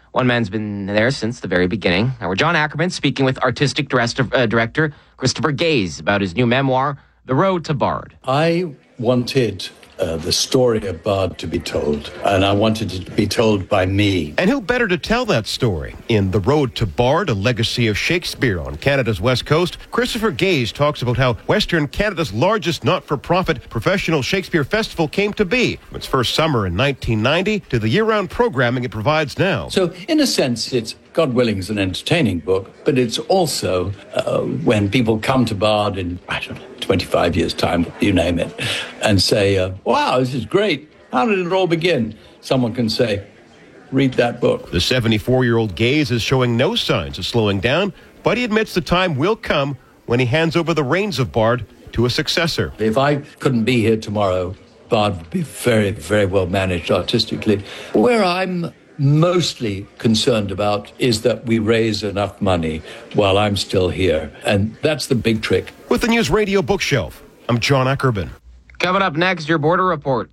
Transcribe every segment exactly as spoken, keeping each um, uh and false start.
One man's been there since the very beginning. Now we're John Ackerman speaking with artistic director, uh, director Christopher Gaze about his new memoir, The Road to Bard. I wanted uh, the story of Bard to be told, and I wanted it to be told by me. And who better to tell that story? In The Road to Bard, a legacy of Shakespeare on Canada's West Coast, Christopher Gaze talks about how Western Canada's largest not-for-profit professional Shakespeare festival came to be, from its first summer in nineteen ninety to the year-round programming it provides now. So, in a sense, it's, God willing, is an entertaining book, but it's also uh, when people come to Bard in, I don't know, twenty-five years' time, you name it, and say, uh, wow, this is great. How did it all begin? Someone can say, read that book. The seventy-four-year-old Gaze is showing no signs of slowing down, but he admits the time will come when he hands over the reins of Bard to a successor. If I couldn't be here tomorrow, Bard would be very, very well managed artistically. Where I'm mostly concerned about is that we raise enough money while I'm still here. And that's the big trick. With the News Radio Bookshelf, I'm John Ackerman. Coming up next, your border report.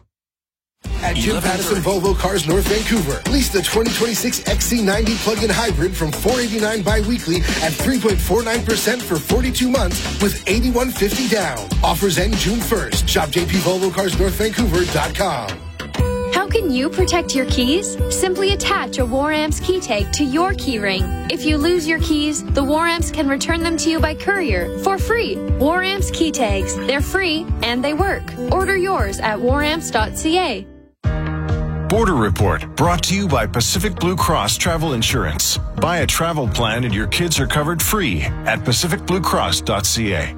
At Jim Pattison Volvo Cars North Vancouver, lease the twenty twenty-six X C ninety plug-in hybrid from four hundred eighty-nine dollars bi-weekly at three point four nine percent for forty-two months with eighty-one fifty down. Offers end June first. Shop j p volvo cars north vancouver dot com. How can you protect your keys? Simply attach a Waramps key tag to your key ring. If you lose your keys, the Waramps can return them to you by courier for free. Waramps key tags. They're free and they work. Order yours at waramps dot c a. Border Report, brought to you by Pacific Blue Cross Travel Insurance. Buy a travel plan and your kids are covered free at pacific blue cross dot c a.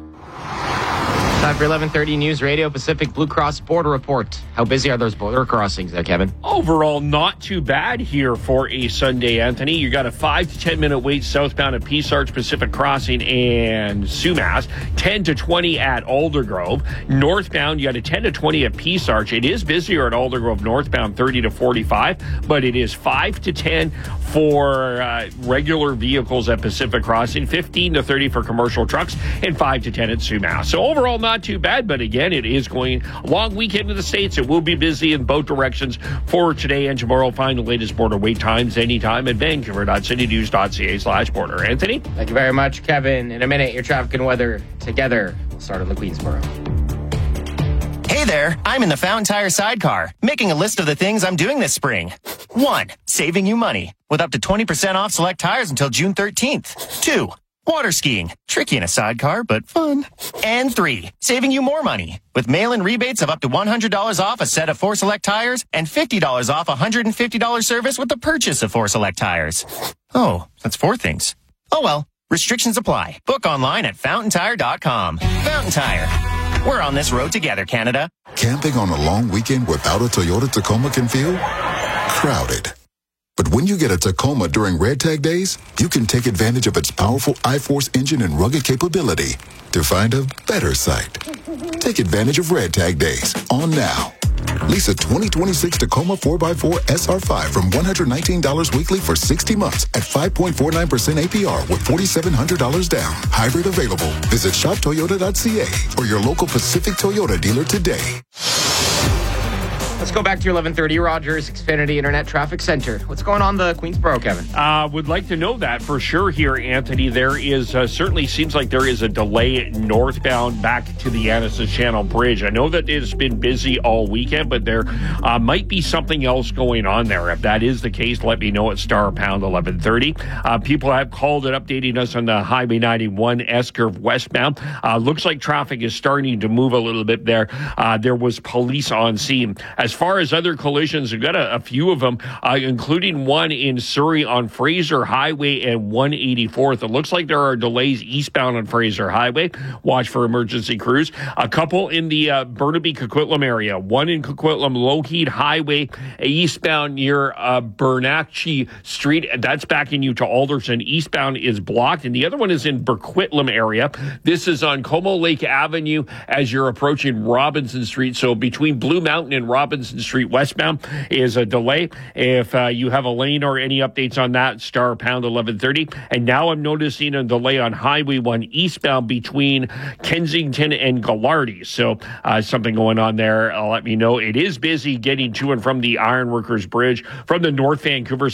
Time for eleven thirty News Radio Pacific Blue Cross Border Report. How busy are those border crossings there, Kevin? Overall, not too bad here for a Sunday, Anthony. You got a five to ten minute wait southbound at Peace Arch Pacific Crossing and Sumas, ten to twenty at Aldergrove. Northbound, you got a ten to twenty at Peace Arch. It is busier at Aldergrove northbound, thirty to forty-five, but it is five to ten for uh, regular vehicles at Pacific Crossing, fifteen to thirty for commercial trucks, and five to ten at Sumas. So overall, not too bad, but again, it is going a long weekend in the States. It will be busy in both directions for today and tomorrow. Find the latest border wait times anytime at vancouver dot city news dot c a slash border. Anthony? Thank you very much, Kevin. In a minute, your traffic and weather together. We'll start in the Queensboro. Hey there, I'm in the Fountain Tire sidecar, making a list of the things I'm doing this spring. One, saving you money, with up to twenty percent off select tires until June thirteenth. Two, water skiing, tricky in a sidecar, but fun. And three, saving you more money, with mail-in rebates of up to one hundred dollars off a set of four select tires and fifty dollars off a one hundred fifty dollars service with the purchase of four select tires. Oh, that's four things. Oh well, restrictions apply. Book online at fountain tire dot com. Fountain Tire. We're on this road together, Canada. Camping on a long weekend without a Toyota Tacoma can feel crowded. But when you get a Tacoma during Red Tag Days, you can take advantage of its powerful iForce engine and rugged capability to find a better site. Take advantage of Red Tag Days on now. Lease a twenty twenty-six Tacoma four by four S R five from one hundred nineteen dollars weekly for sixty months at five point four nine percent A P R with four thousand seven hundred dollars down. Hybrid available. Visit shop toyota dot c a or your local Pacific Toyota dealer today. Let's go back to your eleven thirty Rogers Xfinity Internet Traffic Center. What's going on in the Queensboro, Kevin? Uh, would like to know that for sure here, Anthony. There is uh, certainly seems like there is a delay northbound back to the Anniston Channel Bridge. I know that it's been busy all weekend, but there uh, might be something else going on there. If that is the case, let me know at star pound eleven thirty. Uh, people have called and updating us on the Highway ninety-one S-curve westbound. Uh, looks like traffic is starting to move a little bit there. Uh, there was police on scene. As far as other collisions, we've got a, a few of them, uh, including one in Surrey on Fraser Highway and one eighty-fourth. It looks like there are delays eastbound on Fraser Highway. Watch for emergency crews. A couple in the uh, Burnaby-Coquitlam area. One in Coquitlam, Lougheed Highway, eastbound near uh, Bernacchi Street. That's backing you to Alderson. Eastbound is blocked. And the other one is in Burquitlam area. This is on Como Lake Avenue as you're approaching Robinson Street. So between Blue Mountain and Robinson Street westbound is a delay. If uh, you have a lane or any updates on that, star pound eleven thirty. And now I'm noticing a delay on Highway one eastbound between Kensington and Gallardi. So uh, something going on there. Uh, let me know. It is busy getting to and from the Ironworkers Bridge from the North Vancouver